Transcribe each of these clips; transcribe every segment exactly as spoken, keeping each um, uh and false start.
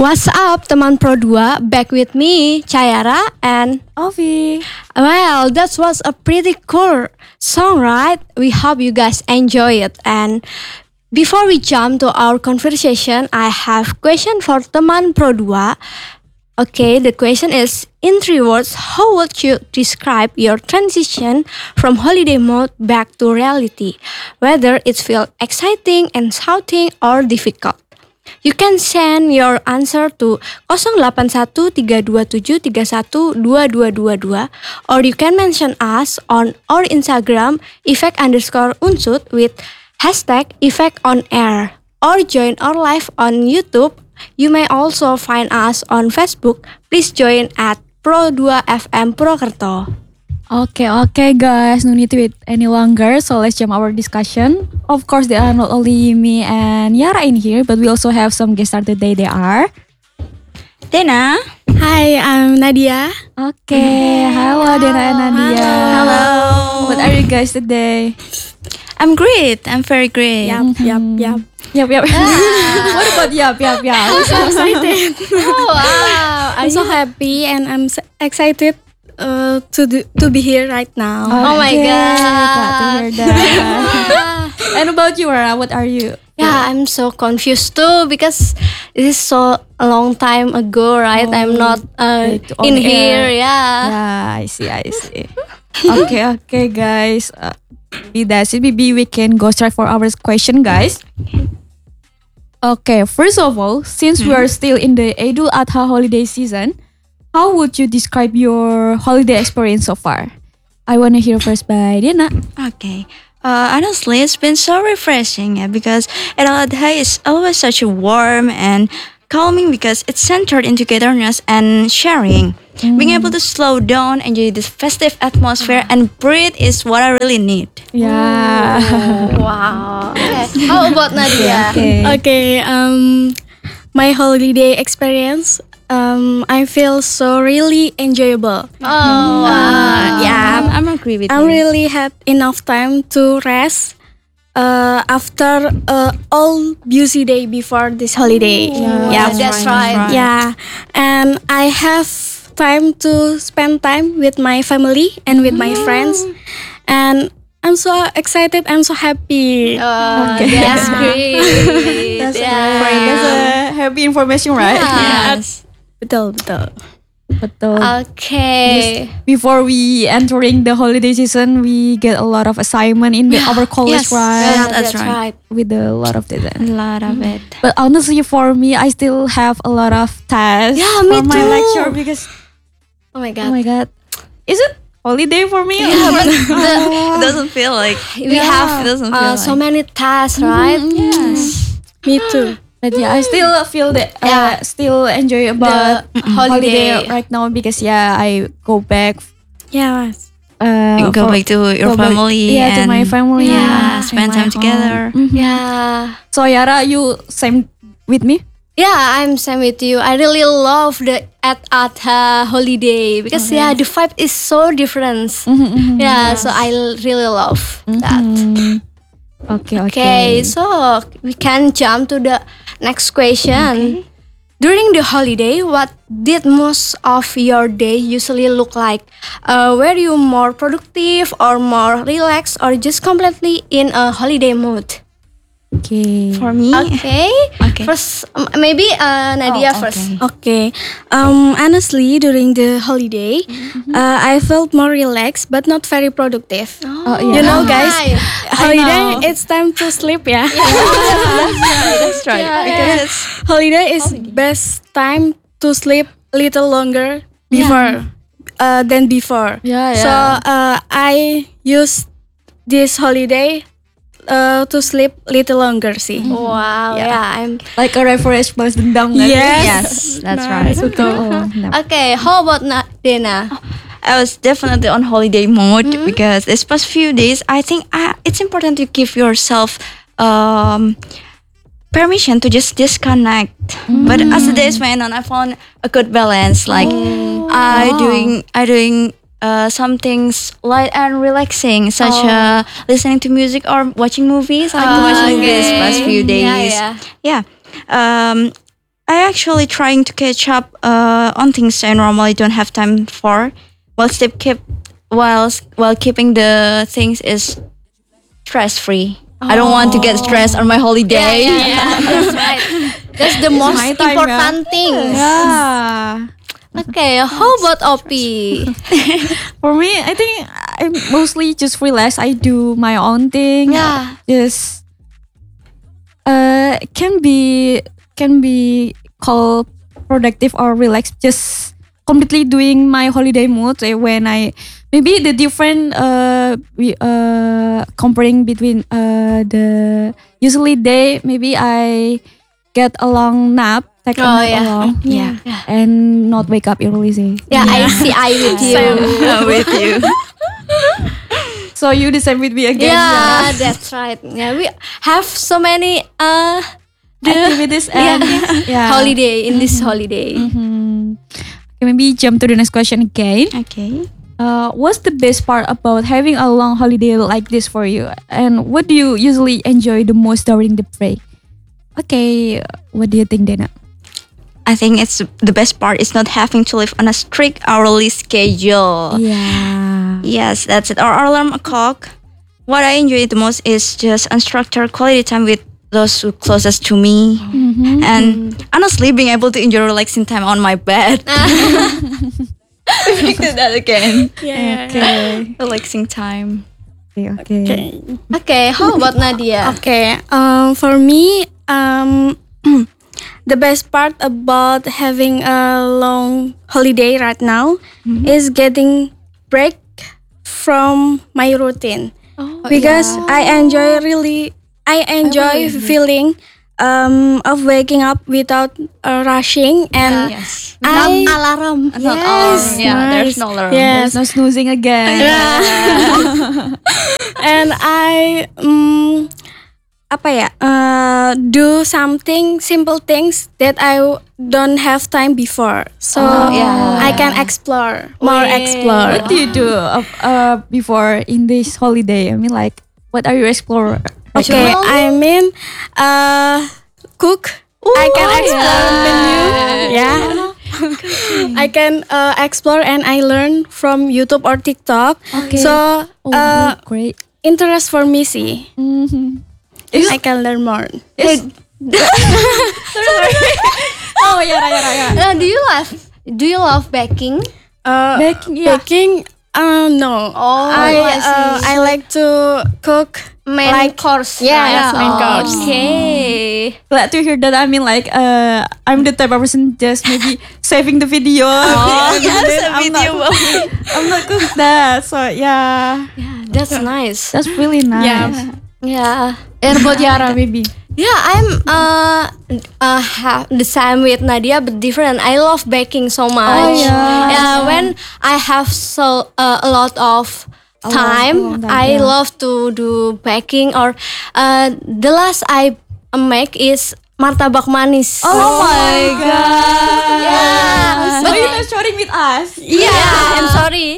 What's up teman Pro dua, back with me, Chayara and Ovi. Well, that was a pretty cool song, right? We hope you guys enjoy it. And before we jump to our conversation, I have question for teman Pro dua. Okay, the question is, in three words, how would you describe your transition from holiday mode back to reality? Whether it feels exciting, exciting, or difficult. You can send your answer to zero delapan satu tiga dua tujuh tiga satu dua dua dua dua, or you can mention us on our Instagram effect underscore unsut with hashtag effect on air, or join our live on YouTube. You may also find us on Facebook. Please join at Pro dua F M Purwokerto. Okay, okay guys, no need to wait any longer, so let's jump our discussion. Of course, there are not only me and Yara in here, but we also have some guests star today. They are Dena. Hi, I'm Nadia. Okay, hello Dena and Nadia. Hello. What are you guys today? I'm great. I'm very great. Yup, yup, yup. Yep, yep. What about yep, yep, yep? I'm so excited. Oh wow. I'm so happy and I'm so excited uh, to do, to be here right now. Oh my Okay, God. Glad to hear that. And about you, Ara, what are you? Yeah, I'm so confused too because it is so a long time ago, right? Oh, I'm not uh, like on in air. here, yeah. Yeah, I see, I see. Okay, okay, guys. Uh, that's it. Maybe we can go straight for our question, guys. Okay, first of all, since we are still in the Idul Adha holiday season, how would you describe your holiday experience so far? I want to hear first by Dena. Okay. Uh, honestly, it's been so refreshing, yeah, because Idul Adha is always such a warm and calming because it's centered in togetherness and sharing. Being able to slow down, enjoy this festive atmosphere, and breathe is what I really need. Yeah. Wow. Okay. How about Nadia? Okay. Okay, um, my holiday experience, um, I feel so really enjoyable. Oh, wow. Yeah, I'm, I'm agree with I you. really had enough time to rest uh, after uh, all busy day before this holiday. Yeah, that's right. Yeah, and I have time to spend time with my family and with my friends, and I'm so excited. I'm so happy. Uh, Okay. That's great. That's yeah. right. That's a happy information, right? Yes. Betul, betul. Betul. Okay. Before we entering the holiday season, we get a lot of assignment in the, our college, Yes. right? Yeah, that's right. With a lot of A deadline. lot of it. But honestly, for me, I still have a lot of tasks Yeah, me for my too. lecture because Oh my oh god. my god, is it holiday for me? Yeah, but It doesn't feel like we It have doesn't uh, feel so like. many tasks, right? Yes. Me too. But yeah, I still feel that uh, Yeah. still enjoy about The holiday. holiday. right now because yeah, I go back. Yeah. Uh, Go for- back to your go back- family. yeah, to and my family. Yeah, and spend my time home. together. Mhm. Yeah. So Yara, you same with me? Yeah, I'm same with you. I really love the at Adha holiday because yeah, the vibe is so different. Mm-hmm, Yeah, so I l- really love that. Mm. Okay, okay. Okay, so we can jump to the next question. During the holiday, what did most of your day usually look like? Uh, were you more productive or more relaxed or just completely in a holiday mood? Okay. For me, Okay. Okay. First, um, maybe uh, Nadia Oh, first. Okay. Um, honestly, during the holiday, uh, I felt more relaxed but not very productive. Oh, yeah. You know, guys, Right. holiday it's time to sleep, yeah. that's right. Yeah. Because it's Holiday is best time to sleep little longer before uh, than before. Yeah, So uh, I use this holiday uh, to sleep little longer sih. Wow, Yeah. yeah, I'm like a refresh balas dendam kan? Yes. yes, that's right. Oh, no. okay. How about Na- Dena? I was definitely on holiday mode because this past few days, I think uh, it's important to give yourself um, permission to just disconnect. But as the days went on, I found a good balance. Like I doing, I doing uh, some things light and relaxing, such uh, listening to music or watching movies. I like to watch movies okay. past few days. Yeah, Yeah. Um, I actually trying to catch up uh, on things I normally don't have time for, while still keep while while keeping the things is stress free. I don't want to get stressed on my holiday. Yeah, that's right. That's the most my time, important thing. Yeah. Okay, how about Opi? For me, I think I mostly just relax. I do my own thing. Yeah. Just uh can be can be called productive or relaxed. Just completely doing my holiday mood eh, when I maybe the different uh we uh comparing between uh the usually day maybe I get a long nap take a Oh, nap yeah. along Yeah. and not wake up early say. Yeah, I see. I with you. I'm with you. So you the same with me again. Yeah, that's right. Yeah, we have so many uh the Activities and yeah. holiday in this holiday. Hmm. Okay, maybe jump to the next question again. Okay. Uh, what's the best part about having a long holiday like this for you? And what do you usually enjoy the most during the break? Okay, what do you think, Dana? I think it's the best part is not having to live on a strict hourly schedule. Yeah. Yes, that's it. Or alarm clock. What I enjoy the most is just unstructured quality time with those who closest to me. Mm-hmm. And honestly, being able to enjoy relaxing time on my bed. We did that again. Yeah. Okay. Relaxing time. Okay. Okay. Okay. Okay, how about Nadia? Okay. Um, for me, um, the best part about having a long holiday right now is getting break from my routine because I enjoy really I enjoy feeling um of waking up without uh, rushing and Yes. Without I alarm. Not Yes, alarm. Yeah, there's nice. no alarm. Yes. There's no snoozing again. and I um, apa ya uh, do something simple things that I w- don't have time before, so yeah. I can explore more. Yeah. Explore. What do you do uh, uh, before in this holiday? I mean, like, what are you exploring? Okay, I mean, uh, cook. I can explore menu. Yeah. I can uh, explore and I learn from YouTube or TikTok. Okay. So Oh, uh, great. interest for me sih. Mm-hmm. I can learn more. Oh yeah, yeah, yeah, yeah. Uh, do you love do you love baking? Uh, Baking, yeah. Baking, uh, no. Oh, I I see. uh, I like to cook. Main Like- course. Yeah, right? yeah, main Oh, course. Okay. Glad to hear that. I mean, like, uh, I'm the type of person just maybe saving the video. Oh, and yes, then a I'm video. Not, I'm not cook that. So yeah, Yeah, that's nice. that's really nice. Yeah. And about Yara, maybe. Yeah, I'm uh uh have the same with Nadia, but different. I love baking so much. yeah. Yeah, when I have so uh, a lot of lot time, of time, I yeah. love to do baking. Or uh, the last I make is martabak manis. Oh my god. Yeah, So you not sharing with us? yeah. I'm sorry.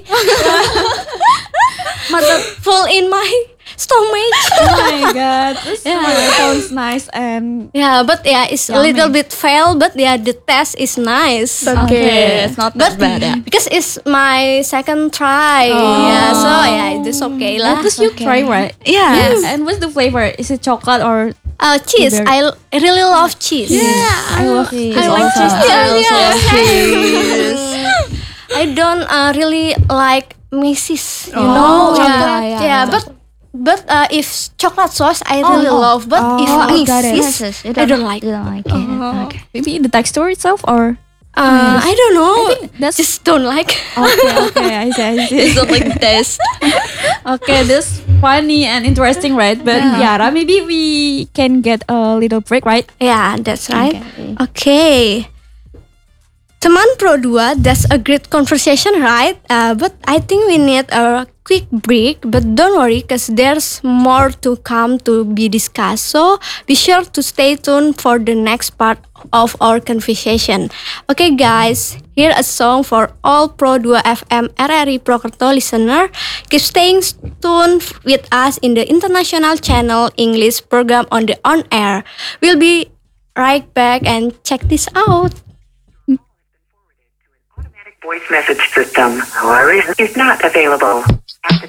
Martabak full in my stomach. Oh my god. This Yeah. sounds nice and Yeah, but yeah, it's a Yummy. little bit fail, but yeah, the taste is nice. Okay, it's not But that bad. Yeah. because it's my second try, yeah, so yeah, it's okay lah. at least you try, right? Yeah. Yes. And what's the flavor? Is it chocolate or? Uh, cheese, Very- I l- really love cheese. I love cheese. I like also. cheese. I also Yeah. love cheese. I don't uh, really like mixes, you Oh, know. yeah, yeah, yeah, yeah, yeah. but but uh, if chocolate sauce, I really oh. love. But if Oh, I got it. mixes, I don't like. You don't like it. Okay. Maybe the texture itself or? Uh, I don't know. That's Just don't like. okay. Okay, I see. I see. It's not like taste. Okay, this funny and interesting, right? But Yara, maybe we can get a little break, right? Yeah, that's right. Okay. Teman Pro dua, that's a great conversation, right? Uh, but I think we need a quick break. But don't worry, because there's more to come to be discussed. So be sure to stay tuned for the next part of our conversation. Okay, guys, here a song for all Pro dua F M R R I Prokerto listener. Keep staying tuned with us in the international channel English program on the on air. We'll be right back and check this out. Automatic voice message system, Hilarious, is not available.